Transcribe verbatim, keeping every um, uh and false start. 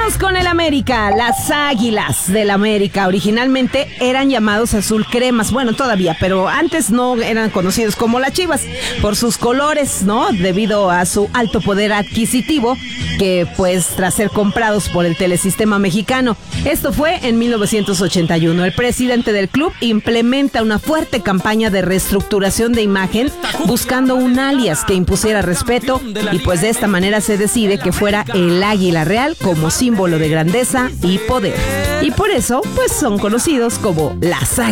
Vamos con el América. Las Águilas del América originalmente eran llamados azul cremas. Bueno, todavía, pero antes no eran conocidos como las Chivas por sus colores, ¿no? Debido a su alto poder adquisitivo, que pues tras ser comprados por el Telesistema Mexicano. Esto fue en mil novecientos ochenta y uno. El presidente del club implementa una fuerte campaña de reestructuración de imagen, buscando un alias que impusiera respeto, y pues de esta manera se decide que fuera el águila real como símbolo de grandeza y poder. Y por eso, pues son conocidos como las Águilas.